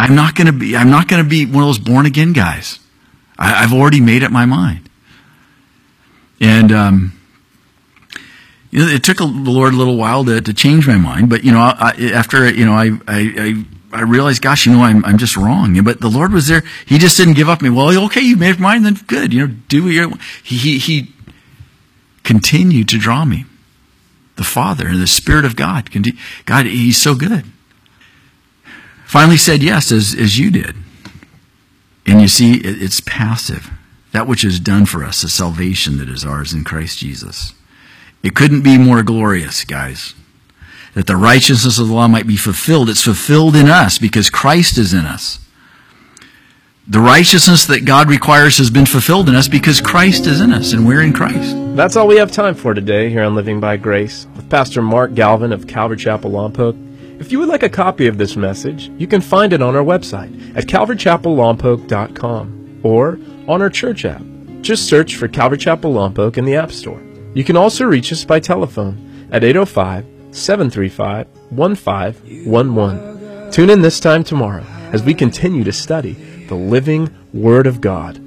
I'm not going to be one of those born again guys. I've already made up my mind. And it took the Lord a little while to change my mind, but after I realized, gosh, I'm just wrong. But the Lord was there. He just didn't give up on me. Well, okay, you made up your mind, then good. Do what you want. He continued to draw me. The Father and the Spirit of God. God, He's so good. Finally said yes, as you did. And you see, it's passive. That which is done for us, the salvation that is ours in Christ Jesus. It couldn't be more glorious, guys. That the righteousness of the law might be fulfilled. It's fulfilled in us because Christ is in us. The righteousness that God requires has been fulfilled in us because Christ is in us and we're in Christ. That's all we have time for today here on Living by Grace with Pastor Mark Galvin of Calvary Chapel Lompoc. If you would like a copy of this message, you can find it on our website at calvarychapellompoc.com or on our church app. Just search for Calvary Chapel Lompoc in the App Store. You can also reach us by telephone at 805-735-1511. Tune in this time tomorrow as we continue to study the living Word of God.